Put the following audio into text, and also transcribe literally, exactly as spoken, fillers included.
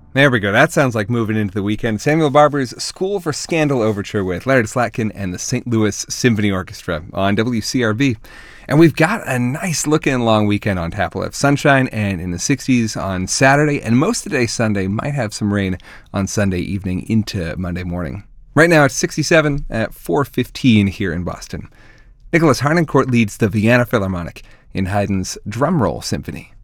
There we go. That sounds like moving into the weekend. Samuel Barber's School for Scandal Overture with Leonard Slatkin and the Saint Louis Symphony Orchestra on W C R B. And we've got a nice looking long weekend on tap. We'll have sunshine and in the sixties on Saturday, and most of the day Sunday. Might have some rain on Sunday evening into Monday morning. Right now it's sixty-seven at four fifteen here in Boston. Nicholas Harnoncourt leads the Vienna Philharmonic in Haydn's Drumroll Symphony.